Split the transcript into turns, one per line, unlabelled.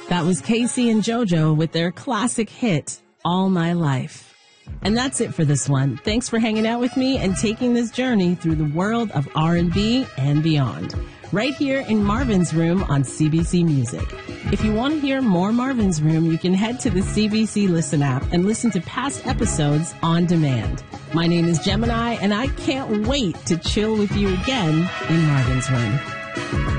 That was Casey and JoJo with their classic hit, All My Life. And that's it for this one. Thanks for hanging out with me and taking this journey through the world of R&B and beyond. Right here in Marvin's Room on CBC Music. If you want to hear more Marvin's Room, you can head to the CBC Listen app and listen to past episodes on demand. My name is Gemini, and I can't wait to chill with you again in Marvin's Room.